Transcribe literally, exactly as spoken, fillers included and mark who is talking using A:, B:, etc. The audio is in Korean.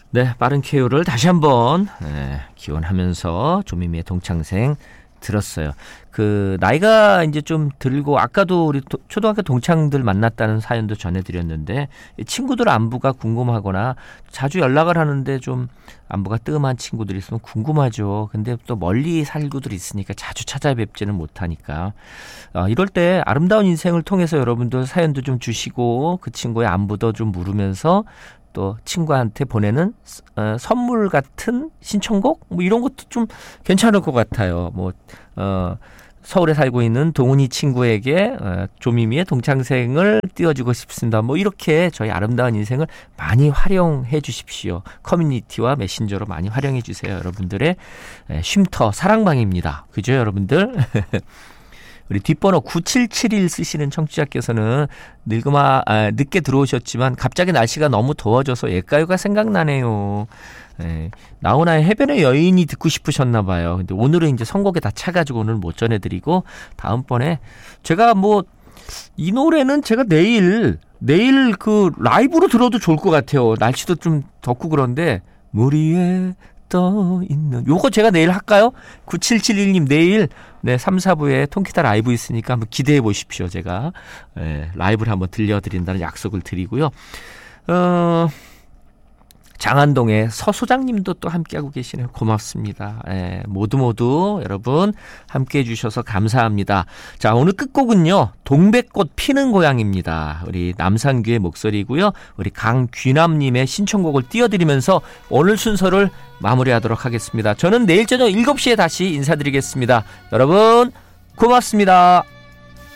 A: 네, 빠른 케어를 다시 한번 네, 기원하면서 조미미의 동창생 들었어요. 그 나이가 이제 좀 들고 아까도 우리 도, 초등학교 동창들 만났다는 사연도 전해드렸는데 친구들 안부가 궁금하거나 자주 연락을 하는데 좀 안부가 뜸한 친구들이 있으면 궁금하죠. 근데 또 멀리 살고들 있으니까 자주 찾아뵙지는 못하니까 어, 이럴 때 아름다운 인생을 통해서 여러분들 사연도 좀 주시고 그 친구의 안부도 좀 물으면서 또 친구한테 보내는 어, 선물 같은 신청곡 뭐 이런 것도 좀 괜찮을 것 같아요. 뭐 어, 서울에 살고 있는 동훈이 친구에게 어, 조미미의 동창생을 띄워주고 싶습니다. 뭐 이렇게 저희 아름다운 인생을 많이 활용해 주십시오. 커뮤니티와 메신저로 많이 활용해 주세요. 여러분들의 에, 쉼터 사랑방입니다. 그죠 여러분들? 우리 뒷번호 구칠칠일 쓰시는 청취자께서는 늙으마, 아, 늦게 들어오셨지만 갑자기 날씨가 너무 더워져서 옛가요가 생각나네요. 예, 나훈아의 해변의 여인이 듣고 싶으셨나 봐요. 근데 오늘은 이제 선곡에 다 차가지고 오늘 못 전해드리고 다음번에 제가 뭐 이 노래는 제가 내일 내일 그 라이브로 들어도 좋을 것 같아요. 날씨도 좀 덥고 그런데 물 위에 떠 있는 요거 제가 내일 할까요? 구칠칠일 님 내일 네, 삼, 사부에 통기타 라이브 있으니까 한번 기대해 보십시오. 제가 예, 라이브를 한번 들려드린다는 약속을 드리고요. 어, 장안동의 서 소장님도 또 함께하고 계시네요. 고맙습니다. 예, 모두 모두 여러분 함께해 주셔서 감사합니다. 자, 오늘 끝곡은요. 동백꽃 피는 고향입니다. 우리 남산규의 목소리고요. 우리 강귀남님의 신청곡을 띄워드리면서 오늘 순서를 마무리하도록 하겠습니다. 저는 내일 저녁 일곱 시에 다시 인사드리겠습니다. 여러분 고맙습니다.